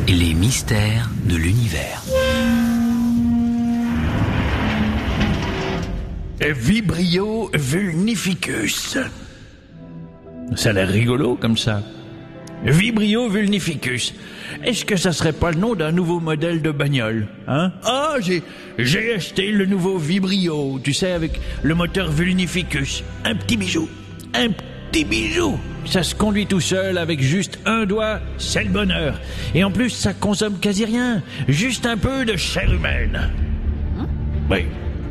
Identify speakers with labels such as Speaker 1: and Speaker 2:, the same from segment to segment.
Speaker 1: Les mystères de l'univers.
Speaker 2: Vibrio vulnificus. Ça a l'air rigolo comme ça. Vibrio vulnificus. Est-ce que ça serait pas le nom d'un nouveau modèle de bagnole, hein? Ah, j'ai acheté le nouveau Vibrio, tu sais, avec le moteur vulnificus. Un petit bijou. Un petit bijou. Ça se conduit tout seul avec juste un doigt, c'est le bonheur. Et en plus, ça consomme quasi rien. Juste un peu de chair humaine. Oui.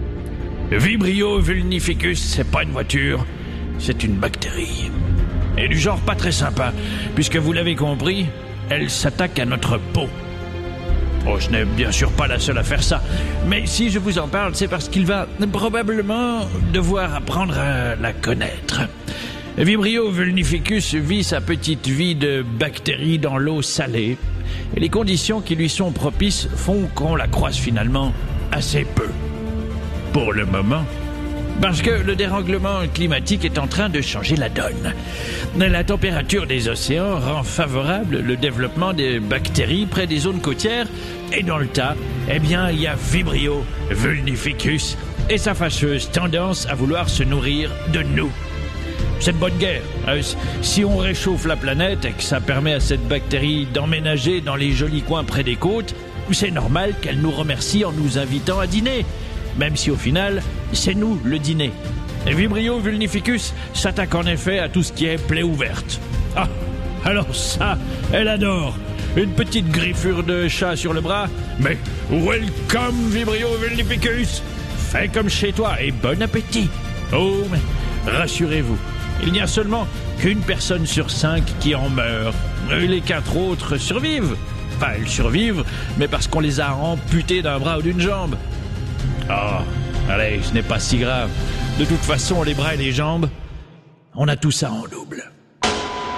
Speaker 2: Vibrio vulnificus, c'est pas une voiture, c'est une bactérie. Et du genre pas très sympa, puisque vous l'avez compris, elle s'attaque à notre peau. Oh, je n'ai bien sûr pas la seule à faire ça, mais si je vous en parle, c'est parce qu'il va probablement devoir apprendre à la connaître. Vibrio vulnificus vit sa petite vie de bactéries dans l'eau salée, et les conditions qui lui sont propices font qu'on la croise finalement assez peu. Pour le moment. Parce que le dérèglement climatique est en train de changer la donne. La température des océans rend favorable le développement des bactéries près des zones côtières. Et dans le tas, eh bien, il y a Vibrio vulnificus et sa fâcheuse tendance à vouloir se nourrir de nous. C'est de bonne guerre. Si on réchauffe la planète et que ça permet à cette bactérie d'emménager dans les jolis coins près des côtes, c'est normal qu'elle nous remercie en nous invitant à dîner. Même si au final, c'est nous le dîner. Et Vibrio vulnificus s'attaque en effet à tout ce qui est plaie ouverte. Ah, alors ça, elle adore. Une petite griffure de chat sur le bras, mais welcome Vibrio vulnificus. Fais comme chez toi et bon appétit. Oh, mais rassurez-vous, il n'y a seulement qu'une personne sur 5 qui en meurt. Les 4 autres survivent. Enfin, elles survivent, mais parce qu'on les a amputés d'un bras ou d'une jambe. Oh, allez, ce n'est pas si grave. De toute façon, les bras et les jambes, on a tout ça en double.